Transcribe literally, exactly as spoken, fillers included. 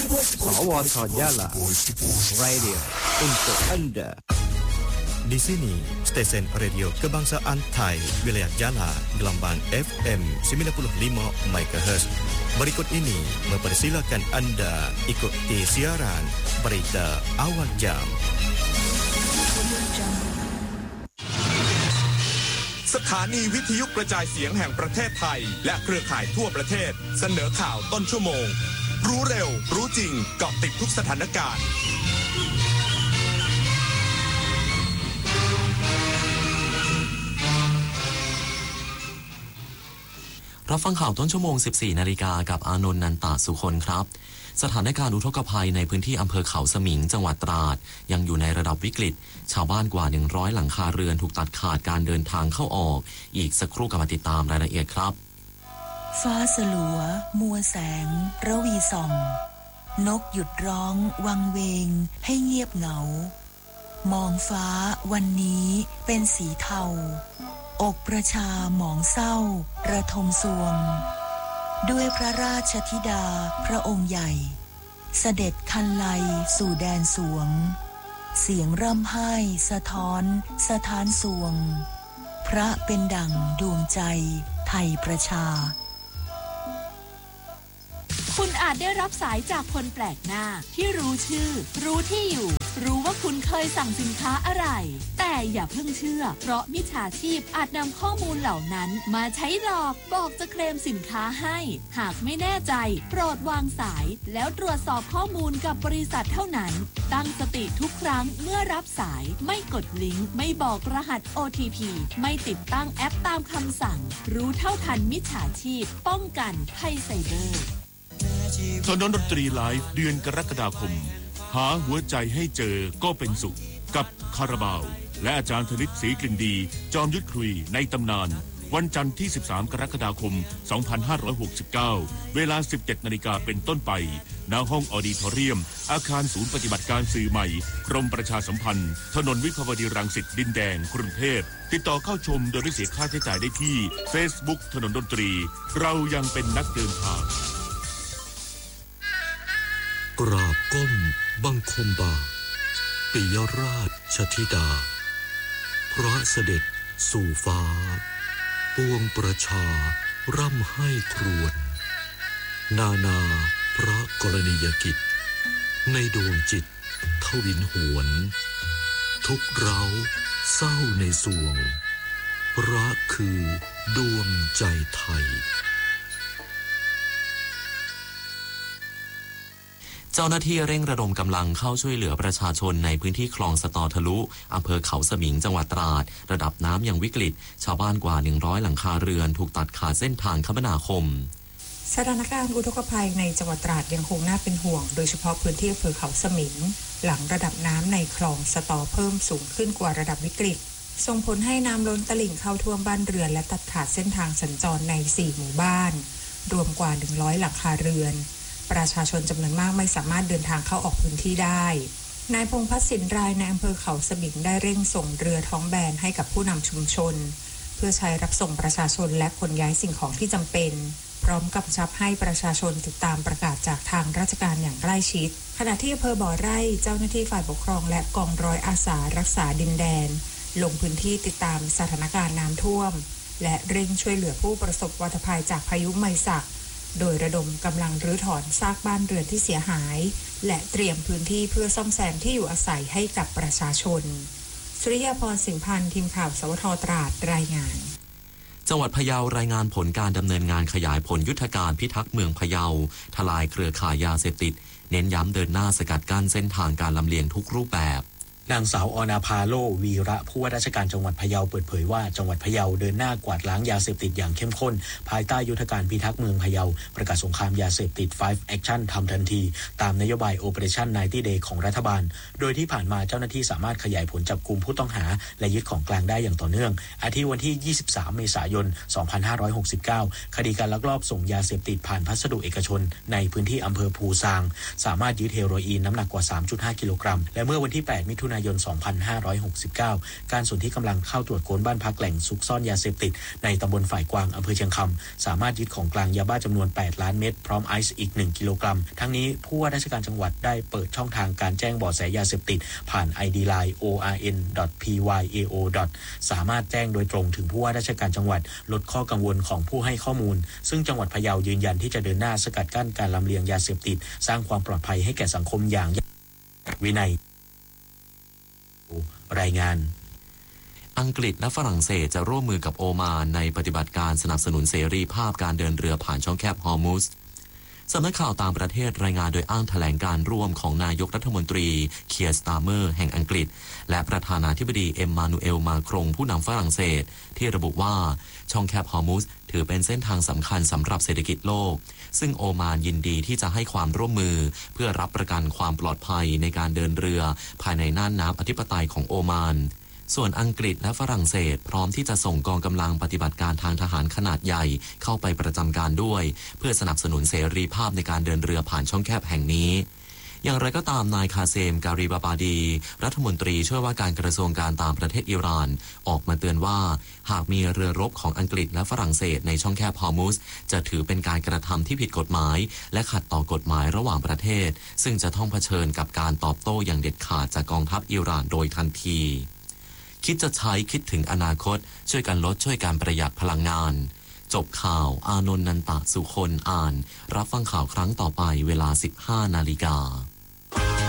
สวทYala Radio untuk Anda. Di sini stesen radio kebangsaan Thai wilayah Jala gelombang F M sembilan puluh lima megahertz. Berikut ini mempersilakan anda ikuti siaran berita awal jam. สถานีวิทยุกระจายเสียงแห่งประเทศไทยและเครือข่ายทั่วประเทศเสนอข่าวต้นชั่วโมงรู้เร็วรู้จริงเกาะติดทุกสถานการณ์รับฟังข่าวต้นชั่วโมง สิบสี่นาฬิกากับอานนท์นันตาสุคนครับสถานการณ์อุทกภัยในพื้นที่อำเภอเขาสมิงจังหวัดตราดยังอยู่ในระดับวิกฤตชาวบ้านกว่าหนึ่งร้อยหลังคาเรือนถูกตัดขาดการเดินทางเข้าออกอีกสักครู่กลับมาติดตามรายละเอียดครับฟ้าสลัวมัวแสงระวีส่องนกหยุดร้องวังเวงให้เงียบเหงามองฟ้าวันนี้เป็นสีเทาอกประชาหมองเศร้าระทมสวงด้วยพระราชธิดาพระองค์ใหญ่เสด็จคันไลสู่แดนสวงเสียงร่ำไห้สะท้อนสะท้านสวงพระเป็นดั่งดวงใจไทยประชาคุณอาจได้รับสายจากคนแปลกหน้าที่รู้ชื่อรู้ที่อยู่รู้ว่าคุณเคยสั่งสินค้าอะไรแต่อย่าเพิ่งเชื่อเพราะมิจฉาชีพอาจนำข้อมูลเหล่านั้นมาใช้หลอกบอกจะเคลมสินค้าให้หากไม่แน่ใจโปรดวางสายแล้วตรวจสอบข้อมูลกับบริษัทเท่านั้นตั้งสติทุกครั้งเมื่อรับสายไม่กดลิงก์ไม่บอกรหัส โอ ที พี ไม่ติดตั้งแอปตามคำสั่งรู้เท่าทันมิจฉาชีพป้องกันภัยไซเบอร์ถนนดนตรีไลฟ์เดือนกรกฎาคมหาหัวใจให้เจอก็เป็นสุขกับคาราบาวและอาจารย์ธนิตศรีกลิ่นดีจอมยุทธคุยในตำนานวันจันทร์ที่สิบสามกรกฎาคมสองพันห้าร้อยหกสิบเก้าเวลา สิบเจ็ดนาฬิกาเป็นต้นไปณห้องออดิทอเรียมอาคารศูนย์ปฏิบัติการสื่อใหม่กรมประชาสัมพันธ์ถนนวิภาวดีรังสิตดินแดงกรุงเทพติดต่อเข้าชมโดยไม่เสียค่าใช้จ่ายได้ที่ Facebook ถนนดนตรีเรายังเป็นนักเดินทางกราบก้มบังคมบาทปิยราชธิดาพระเสด็จสู่ฟ้าปวงประชาร่ำให้ครวญนานาพระกรณียกิจในดวงจิตทวินหวนทุกเร้าเศร้าในสวงรักคือดวงใจไทยเจ้าหน้าที่เร่งระดมกำลังเข้าช่วยเหลือประชาชนในพื้นที่คลองสตอทะลุอำเภอเขาสมิงจังหวัดตราดระดับน้ำยังวิกฤตชาวบ้านกว่าหนึ่งร้อยหลังคาเรือนถูกตัดขาดเส้นทางคมนาคมสถานการณ์อุทกภัยในจังหวัดตราดยังคงน่าเป็นห่วงโดยเฉพาะพื้นที่อำเภอเขาสมิงหลังระดับน้ำในคลองสตอเพิ่มสูงขึ้นกว่าระดับวิกฤตส่งผลให้น้ำล้นตลิ่งเข้าท่วมบ้านเรือนและตัดขาดเส้นทางสัญจรในสี่หมู่บ้านรวมกว่าหนึ่งร้อยหลังคาเรือนประชาชนจำนวนมากไม่สามารถเดินทางเข้าออกพื้นที่ได้นายพงษ์พัฒน์สินรายในอำเภอเขาสมิงได้เร่งส่งเรือท้องแบนให้กับผู้นำชุมชนเพื่อใช้รับส่งประชาชนและขนย้ายสิ่งของที่จำเป็นพร้อมกับกำชับให้ประชาชนติดตามประกาศจากทางราชการอย่างใกล้ชิดขณะที่อำเภอบ่อไร่เจ้าหน้าที่ฝ่ายปกครองและกองร้อยอาสารักษาดินแดนลงพื้นที่ติดตามสถานการณ์น้ำท่วมและเร่งช่วยเหลือผู้ประสบวัฏภัยจากพายุไมศักโดยระดมกำลังรื้อถอนซากบ้านเรือนที่เสียหายและเตรียมพื้นที่เพื่อซ่อมแซมที่อยู่อาศัยให้กับประชาชนสุริยาพรสิงห์พันธ์ทีมข่าวสวทตราดรายงานจังหวัดพะเยารายงานผลการดำเนินงานขยายผลยุทธการพิทักษ์เมืองพะเยาทลายเครือข่ายยาเสพติดเน้นย้ำเดินหน้าสกัดกั้นเส้นทางการลำเลียงทุกรูปแบบนางสาวอนาภาโลวีระผู้ว่าราชการจังหวัดพะเยาเปิดเผยว่าจังหวัดพะเยาเดินหน้ากวาดล้างยาเสพติดอย่างเข้มข้นภายใต้ยุทธการพิทักษ์เมืองพะเยาประกาศสงครามยาเสพติดไฟว์ Action ทำทันทีตามนโยบาย Operation ไนน์ตี้ Day ของรัฐบาลโดยที่ผ่านมาเจ้าหน้าที่สามารถขยายผลจับกุมผู้ต้องหาและยึดของกลางได้อย่างต่อเนื่องอาทิวันที่ยี่สิบสามเมษายนสองพันห้าร้อยหกสิบเก้าคดีการลักลอบส่งยาเสพติดผ่านพัสดุเอกชนในพื้นที่อำเภอภูซางสามารถยึดเฮโรอีนน้ำหนักกว่า สามจุดห้า กิโลกรัมและเมื่อวันที่แปดมิถุนาายน สองพันห้าร้อยหกสิบเก้า การสนที่กำลังเข้าตรวจค้นบ้านพักแหล่งซุกซ่อนยาเสพติดในตำบลฝ่ายกวางอำเภอเชียงคำสามารถยึดของกลางยาบ้าจำนวนแปดล้านเม็ดพร้อมไอซ์อีกหนึ่งกิโลกรัมทั้งนี้ผู้ว่าราชการจังหวัดได้เปิดช่องทางการแจ้งเบาะแสยาเสพติดผ่าน ไอ ดี ไลน์ โอ อาร์ เอ็น ดอท พี วาย เอ โอ สามารถแจ้งโดยตรงถึงผู้ว่าราชการจังหวัดลดข้อกังวลของผู้ให้ข้อมูลซึ่งจังหวัดพะเยายืนยันที่จะเดินหน้าสกัดกั้นการลำเลียงยาเสพติดสร้างความปลอดภัยให้แก่สังคมอย่างวินัยรายงานอังกฤษและฝรั่งเศสจะร่วมมือกับโอมานในปฏิบัติการสนับสนุนเสรีภาพการเดินเรือผ่านช่องแคบฮอร์มุซสำนักข่าวต่างประเทศรายงานโดยอ้างแถลงการร่วมของนายกรัฐมนตรีเคียร์สตาร์เมอร์แห่งอังกฤษและประธานาธิบดีเอ็มมานูเอลมาครงผู้นำฝรั่งเศสที่ระบุว่าช่องแคบฮอร์มุซถือเป็นเส้นทางสำคัญสำหรับเศรษฐกิจโลกซึ่งโอมานยินดีที่จะให้ความร่วมมือเพื่อรับประกันความปลอดภัยในการเดินเรือภายในน่านน้ำอธิปไตยของโอมานส่วนอังกฤษและฝรั่งเศสพร้อมที่จะส่งกองกำลังปฏิบัติการทางทหารขนาดใหญ่เข้าไปประจำการด้วยเพื่อสนับสนุนเสรีภาพในการเดินเรือผ่านช่องแคบแห่งนี้อย่างไรก็ตามนายคาเซมการีบาบาดีรัฐมนตรีช่วยว่าการกระทรวงการต่างประเทศอิหร่านออกมาเตือนว่าหากมีเรือรบของอังกฤษและฝรั่งเศสในช่องแคบฮอร์มุซจะถือเป็นการกระทำที่ผิดกฎหมายและขัดต่อกฎหมายระหว่างประเทศซึ่งจะต้องเผชิญกับการตอบโต้อย่างเด็ดขาดจากกองทัพอิหร่านโดยทันทีคิดจะใช้คิดถึงอนาคตช่วยกันลดช่วยการประหยัดพลังงานจบข่าวอานนท์นันตะสุคนอ่านรับฟังข่าวครั้งต่อไปเวลา สิบห้านาฬิกา